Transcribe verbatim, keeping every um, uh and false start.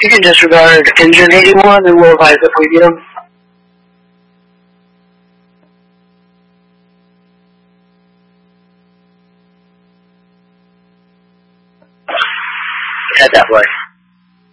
You can disregard engine eighty-one and we'll advise if we need them. Head that way.